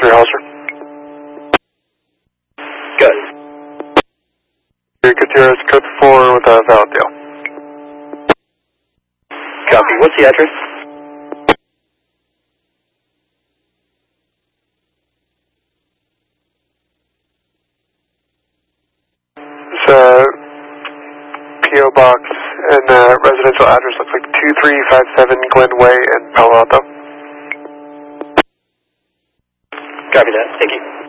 3 Hollister. Good. Gutierrez, code 4 with a valid deal. Copy. What's the address? It's a P.O. box and residential address looks like 2357 Glen Way in Palo Alto. Copy that. Thank you.